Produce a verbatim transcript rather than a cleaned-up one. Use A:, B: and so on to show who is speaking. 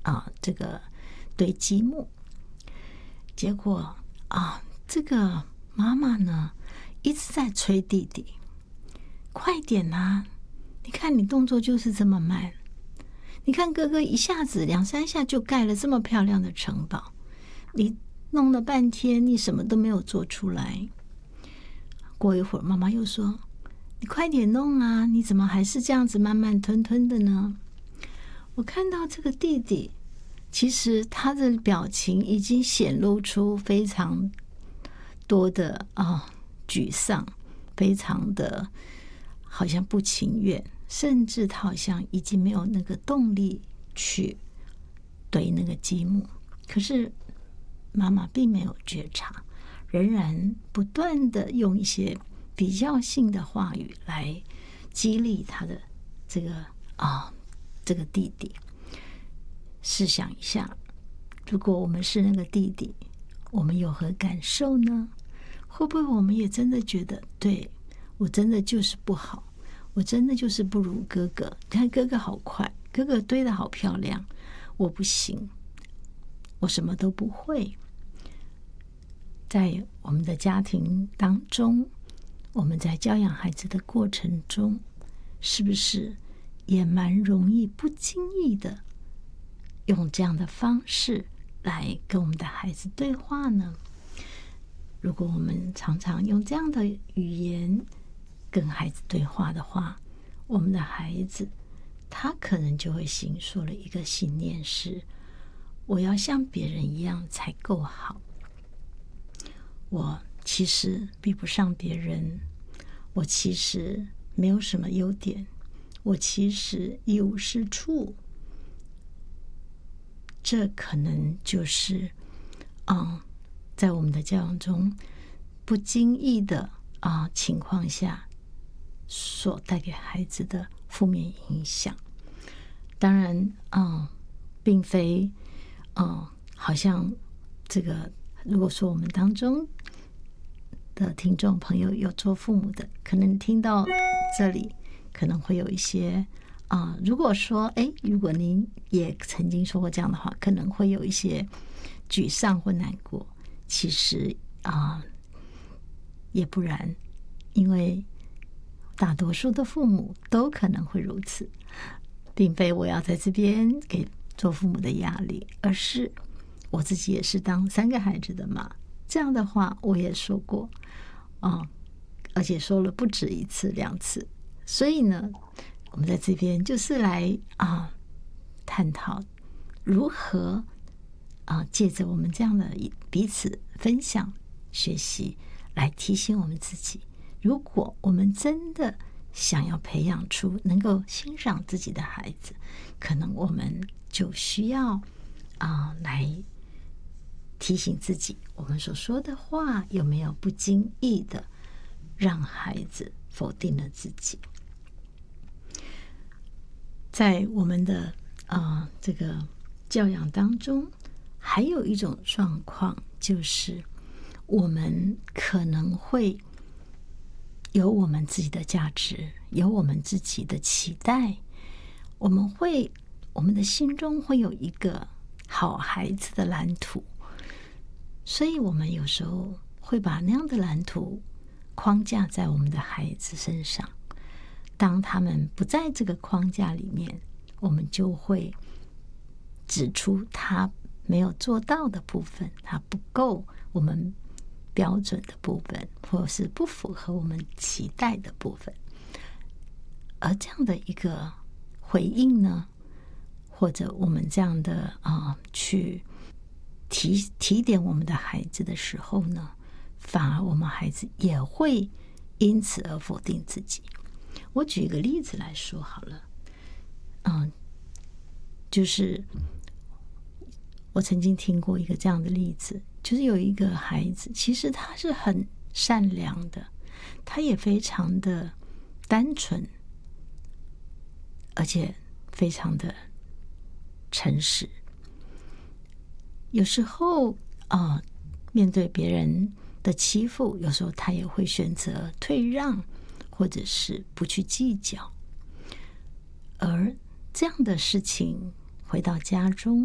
A: 啊这个堆积木。结果啊，这个妈妈呢一直在催弟弟，快点啊！你看你动作就是这么慢，你看哥哥一下子两三下就盖了这么漂亮的城堡，你弄了半天你什么都没有做出来。过一会儿妈妈又说，你快点弄啊，你怎么还是这样子慢慢吞吞的呢？我看到这个弟弟其实他的表情已经显露出非常多的啊沮丧，非常的好像不情愿，甚至他好像已经没有那个动力去堆那个积木。可是妈妈并没有觉察，仍然不断的用一些比较性的话语来激励他的这个啊这个弟弟。试想一下，如果我们是那个弟弟，我们有何感受呢？会不会我们也真的觉得，对，我真的就是不好，我真的就是不如哥哥，看哥哥好快，哥哥堆得好漂亮，我不行，我什么都不会。在我们的家庭当中，我们在教养孩子的过程中，是不是也蛮容易不经意的用这样的方式来跟我们的孩子对话呢？如果我们常常用这样的语言跟孩子对话的话，我们的孩子他可能就会形塑了一个信念，是我要像别人一样才够好，我其实比不上别人，我其实没有什么优点，我其实一无是处。这可能就是嗯，在我们的教养中不经意的啊情况下所带给孩子的负面影响。当然嗯，并非嗯，好像这个如果说我们当中的听众朋友有做父母的，可能听到这里可能会有一些啊、呃，如果说哎，如果您也曾经说过这样的话，可能会有一些沮丧或难过。其实啊、呃，也不然，因为大多数的父母都可能会如此，并非我要在这边给做父母的压力，而是我自己也是当三个孩子的妈，这样的话我也说过啊、呃，而且说了不止一次两次。所以呢，我们在这边就是来啊探讨如何啊借着我们这样的彼此分享学习，来提醒我们自己，如果我们真的想要培养出能够欣赏自己的孩子，可能我们就需要啊来提醒自己，我们所说的话有没有不经意的让孩子否定了自己。在我们的啊、呃、这个教养当中，还有一种状况，就是我们可能会有我们自己的价值，有我们自己的期待，我们会我们的心中会有一个好孩子的蓝图，所以我们有时候会把那样的蓝图框架在我们的孩子身上。当他们不在这个框架里面，我们就会指出他没有做到的部分，他不够我们标准的部分，或是不符合我们期待的部分。而这样的一个回应呢，或者我们这样的啊、呃、去提提点我们的孩子的时候呢，反而我们孩子也会因此而否定自己。我举一个例子来说好了，嗯，就是我曾经听过一个这样的例子，就是有一个孩子，其实他是很善良的，他也非常的单纯，而且非常的诚实。有时候啊、呃，面对别人的欺负，有时候他也会选择退让，或者是不去计较。而这样的事情回到家中，